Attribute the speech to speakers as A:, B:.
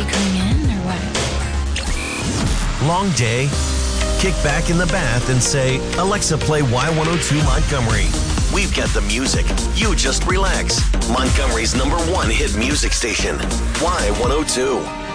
A: coming in or what?
B: Long day? Kick back in the bath and say, Alexa, play Y102 Montgomery. We've got the music. You just relax. Montgomery's #1 hit music station, Y102.